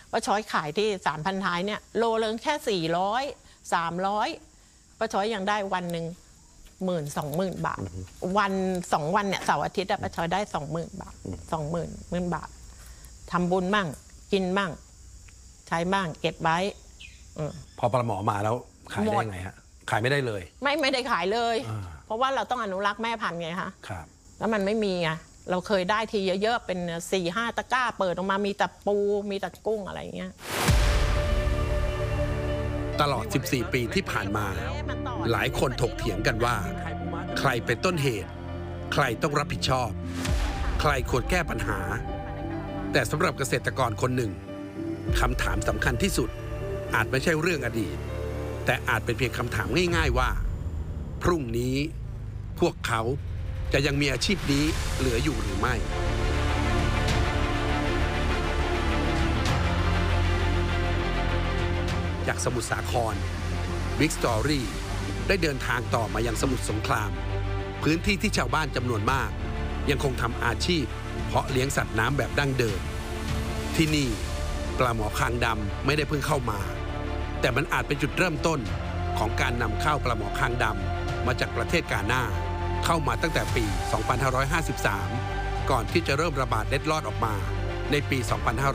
ป้าช้อยขายที่3,000 ท้ายเนี่ยโลเลิงแค่400 300ป้าช้อยยังได้วันหนึ่ง10,000-20,000 บาทวัน2 วันเนี่ยเสาร์อาทิตย์ป้าช้อยได้20,000 บาท20,000 บาททำบุญมั่งกินมั่งใช้บ้างเก็บไว้พอปลาหมอมาแล้วขายได้ไงฮะขายไม่ได้เลยไม่ได้ขายเลยเพราะว่าเราต้องอนุรักษ์แม่พันธุ์ไงคะครับแล้วมันไม่มีไงเราเคยได้ทีเยอะๆเป็น4-5 ตะกร้าเปิดออกมามีแต่ปูมีแต่กุ้งอะไรอย่างเงี้ยตลอด14 ปีที่ผ่านมาหลายคนถกเถียงกันว่าใครเป็นต้นเหตุใครต้องรับผิดชอบใครควรแก้ปัญหาแต่สำหรับเกษตรกรคนหนึ่งคำถามสำคัญที่สุดอาจไม่ใช่เรื่องอดีตแต่อาจเป็นเพียงคำถามง่ายๆว่าพรุ่งนี้พวกเขาจะยังมีอาชีพนี้เหลืออยู่หรือไม่จากสมุทรสาคร Big Story ได้เดินทางต่อมายังสมุทรสงครามพื้นที่ที่ชาวบ้านจำนวนมากยังคงทำอาชีพเพาะเลี้ยงสัตว์น้ำแบบดั้งเดิมที่นี่ปลาหมอคางดำไม่ได้เพิ่งเข้ามาแต่มันอาจเป็นจุดเริ่มต้นของการนำเข้าปลาหมอคางดำมาจากประเทศกาน่าเข้ามาตั้งแต่ปี 2553 ก่อนที่จะเริ่มระบาดเล็ดลอดออกมาในปี 2555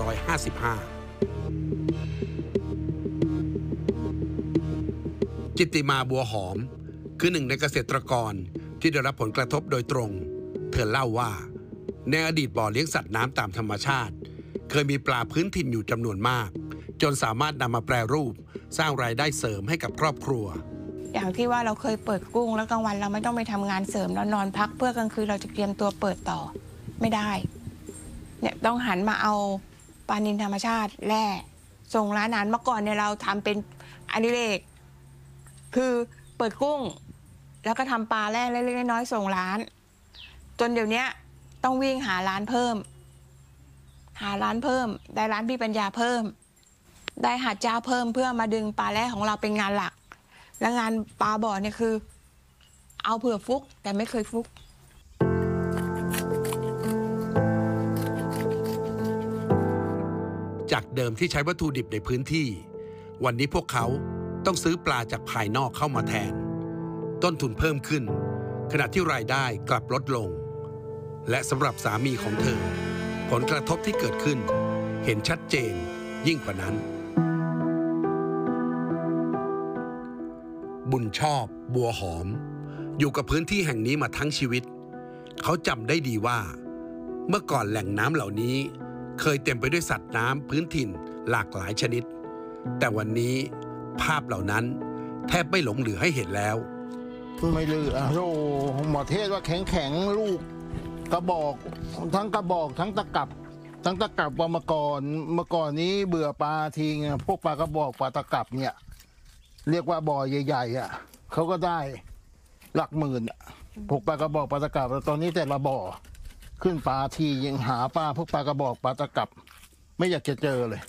จิตติมาบัวหอมคือหนึ่งในเกษตรกรที่ได้รับผลกระทบโดยตรงเธอเล่าว่าในอดีตบ่อเลี้ยงสัตว์น้ำตามธรรมชาติเคยมีปลาพื้นถิ่นอยู่จำนวนมากจนสามารถนำมาแปรรูปสร้างรายได้เสริมให้กับครอบครัวอย่างที่ว่าเราเคยเปิดกุ้งแล้วกลางวันเราไม่ต้องไปทำงานเสริมแล้วนอนพักเพื่อกลางคืนเราจะเตรียมตัวเปิดต่อไม่ได้เนี่ยต้องหันมาเอาปลานิลธรรมชาติแร่ส่งร้านอาหารเมื่อก่อนเนี่ยเราทำเป็นอดิเรกคือเปิดกุ้งแล้วก็ทำปลาแร่เล็กๆน้อยๆส่งร้านจนเดี๋ยวนี้ต้องวิ่งหาร้านเพิ่มได้ร้านพี่ปัญญาเพิ่มได้หาเจ้าเพิ่มเพื่อมาดึงปลาแร่ของเราเป็นงานหลักและงานปลาบ่อเนี่ยคือเอาเผื่อฟุกแต่ไม่เคยฟุกจากเดิมที่ใช้วัตถุดิบในพื้นที่วันนี้พวกเขาต้องซื้อปลาจากภายนอกเข้ามาแทนต้นทุนเพิ่มขึ้นขณะที่รายได้กลับลดลงและสำหรับสามีของเธอผลกระทบที่เกิดขึ้นเห็นชัดเจนยิ่งกว่านั้นบุญชอบบัวหอมอยู่กับพื้นที่แห่งนี้มาทั้งชีวิตเขาจำได้ดีว่าเมื่อก่อนแหล่งน้ำเหล่านี้เคยเต็มไปด้วยสัตว์น้ำพื้นถิ่นหลากหลายชนิดแต่วันนี้ภาพเหล่านั้นแทบไม่หลงเหลือให้เห็นแล้วไม่เหลือโอ้หมอเทศว่าแข็งลูกกระบอกทั้งกระบอกทั้งตะกับว่าเมื่อก่อนนี้เบื่อปลาทิ้งพวกปลากระบอกปลาตะกับเนี่ยเรียกว่าบ่อใหญ่ๆอ่ะเขาก็ได้หลักหมื่นพวกปลากระบอกปลาตะกับตอนนี้แต่ละบ่อขึ้นปลาทียังหาปลาพวกปลากระบอกปลาตะกับไม่อยากจะเจอเลย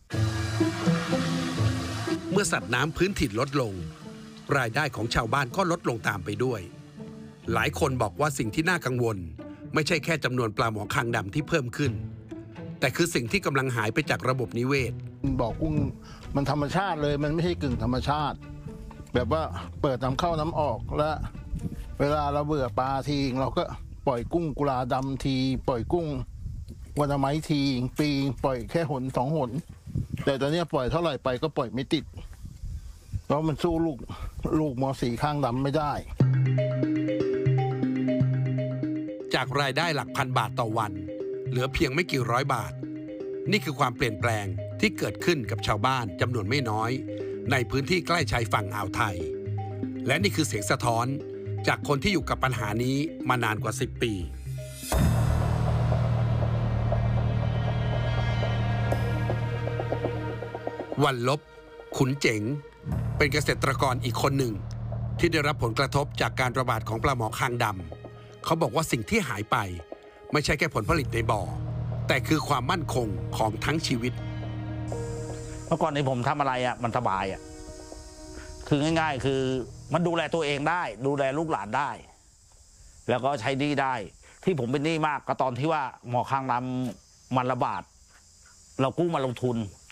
เมื่อสัตว์น้ำพื้นถิ่นลดลงรายได้ของชาวบ้านก็ลดลงตามไปด้วยหลายคนบอกว่าสิ่งที่น่ากังวลไม่ใช่แค่จำนวนปลาหมอคางดำที่เพิ่มขึ้นแต่คือสิ่งที่กำลังหายไปจากระบบนิเวศบ่อกุ้งมันธรรมชาติเลยมันไม่ใช่กึ่งธรรมชาติแบบว่าเปิดน้ำเข้าน้ำออกและเวลาเราเบื่อปลาทีเราก็ปล่อยกุ้งกุลาดำทีปล่อยกุ้งวันไม้ทีปีปล่อยแค่หน2 หนแต่ตอนนี้ปล่อยเท่าไหร่ไปก็ปล่อยไม่ติดเพราะมันสู้ลูกม.4ข้างดำไม่ได้จากรายได้หลักพันบาทต่อวันเหลือเพียงไม่กี่ร้อยบาทนี่คือความเปลี่ยนแปลงที่เกิดขึ้นกับชาวบ้านจำนวนไม่น้อยในพื้นที่ใกล้ชายฝั่งอ่าวไทยและนี่คือเสียงสะท้อนจากคนที่อยู่กับปัญหานี้มานานกว่า10 ปีวันลบขุนเจ๋งเป็นเกษตรกรอีกคนหนึ่งที่ได้รับผลกระทบจากการระบาดของปลาหมอคางดำเขาบอกว่าสิ่งที่หายไปไม่ใช่แค่ผลผลิตในบ่อแต่คือความมั่นคงของทั้งชีวิตเมื่อก่อนนี้ผมทำอะไรมันสบายคือง่ายๆคือมันดูแลตัวเองได้ดูแลลูกหลานได้แล้วก็ใช้หนี้ได้ที่ผมเป็นหนี้มากก็ตอนที่ว่าหมอคางดำมันระบาดเรากู้มาลงทุน